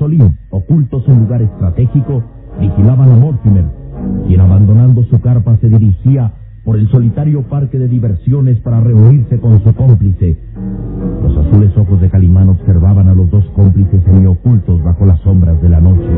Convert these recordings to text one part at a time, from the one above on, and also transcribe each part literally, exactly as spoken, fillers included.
Solín, ocultos en lugar estratégico, vigilaban a Mortimer, quien abandonando su carpa se dirigía por el solitario parque de diversiones para reunirse con su cómplice. Los azules ojos de Calimán observaban a los dos cómplices semiocultos bajo las sombras de la noche.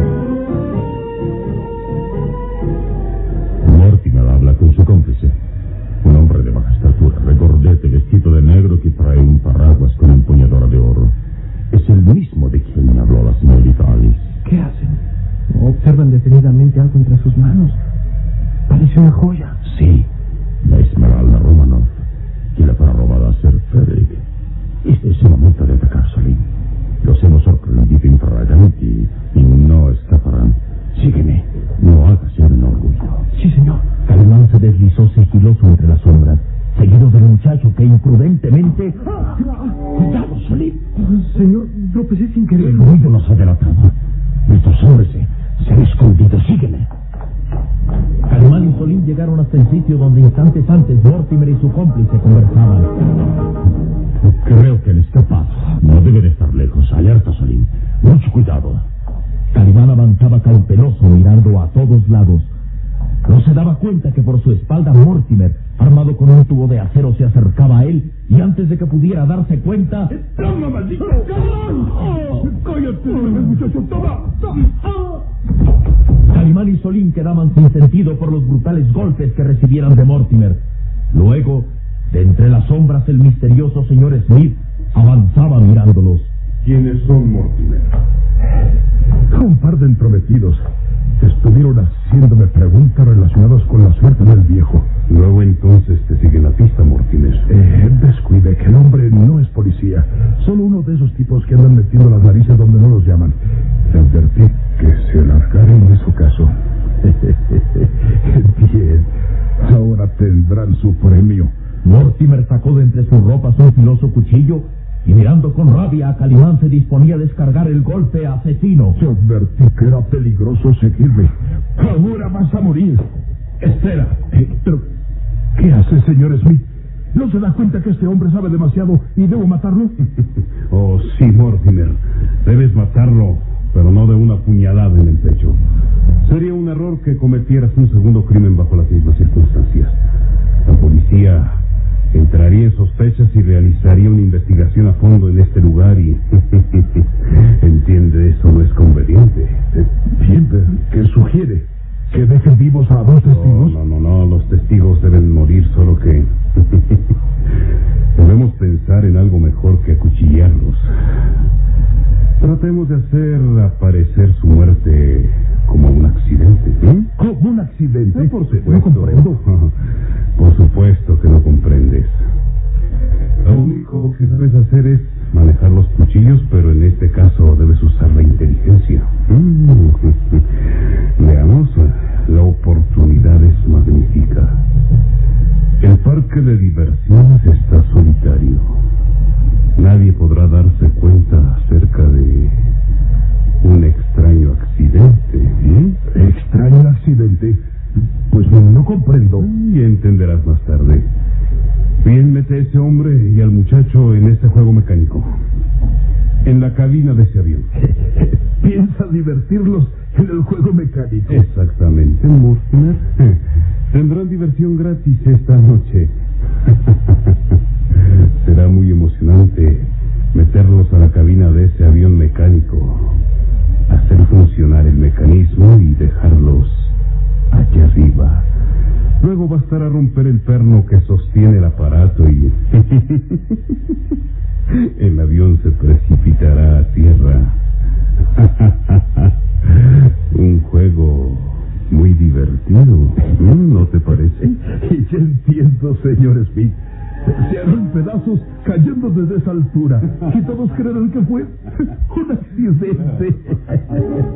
Mortimer habla con su cómplice, un hombre de baja estatura, regordete, vestido de negro, que trae un paraguas con empuñadura de oro. Es el mismo de quien me habló la señorita Alice. ¿Qué hacen? Observan detenidamente algo entre sus manos. Parece una joya. Sí, la esmeralda Romanov, que le fue robada a Sir Frederick. Este es el momento de atacar, Solín. Los hemos sorprendido infragante y, y no escaparán. Sígueme, no hagas ser un orgullo. Sí, señor. Calimán se deslizó sigiloso entre las sombras, seguido del muchacho que imprudentemente... ¡Cuidado, Solín! Señor, tropecé sin querer. El ruido nos ha delatado. Nuestros hombres se, se han escondido. Sígueme. Calimán y Solín llegaron hasta el sitio donde instantes antes Mortimer y su cómplice conversaban. Creo que han escapado. No debe de estar lejos. Alerta, Solín. Mucho cuidado. Calimán avanzaba cauteloso, mirando a todos lados. No se daba cuenta que por su espalda Mortimer, armado con un tubo de acero, se acercaba a él, y antes de que pudiera darse cuenta... ¡Toma, maldito! ¡Calimán! ¡Cállate, muchacho! ¡Toma! Calimán y Solín quedaban sin sentido por los brutales golpes que recibieran de Mortimer. Luego, de entre las sombras, el misterioso señor Smith avanzaba mirándolos. ¿Quiénes son, Mortimer? Un par de entrometidos. Estuvieron haciéndome preguntas relacionadas con la suerte del viejo. Luego entonces te sigue la pista, Mortimer. Eh, descuide que el hombre no es policía. Solo uno de esos tipos que andan metiendo las narices donde no los llaman. Le advertí que se largara y no hizo caso. Bien, ahora tendrán su premio. Mortimer sacó de entre sus ropas un filoso cuchillo y, mirando con rabia a Calimán, se disponía a descargar el golpe asesino. Te advertí que era peligroso seguirme. Ahora vas a morir. Espera. Eh, pero, ¿qué hace, señor Smith? ¿No se da cuenta que este hombre sabe demasiado y debo matarlo? Oh, sí, Mortimer. Debes matarlo, pero no de una puñalada en el pecho. Sería un error que cometieras un segundo crimen bajo las mismas circunstancias. La policía entraría en sospechas y realizaría una investigación a fondo en este lugar y... Entiende, eso no es conveniente. Eh, bien, pero ¿qué sugiere? ¿Que dejen vivos a dos testigos? No, no, no, no, los testigos deben morir, solo que... Debemos pensar en algo mejor que acuchillarlos. Tratemos de hacer aparecer su muerte como un accidente. ¿Eh? ¿Como un accidente? Eh, por supuesto. No comprendo. Por supuesto que no comprendes. Lo único que debes hacer es manejar los cuchillos, pero en este caso debes usar la inteligencia. Veamos, la oportunidad es magnífica. El parque de diversiones está solitario. Nadie podrá darse cuenta acerca de un extraño accidente. ¿Eh? ¿Extraño accidente? Pues no comprendo. Y entenderás más tarde. Bien, mete a ese hombre y al muchacho en este juego mecánico, en la cabina de ese avión. ¿Piensa divertirlos en el juego mecánico? Exactamente, Mortimer. Tendrán diversión gratis esta noche. Será muy emocionante meterlos a la cabina de ese avión mecánico, hacer funcionar el mecanismo y dejarlos allá arriba. Luego bastará romper el perno que sostiene el aparato y el avión se precipitará a tierra. Un juego muy divertido, ¿no te parece? Ya entiendo, señor Smith. Se harán pedazos cayendo desde esa altura y todos creerán que fue un accidente.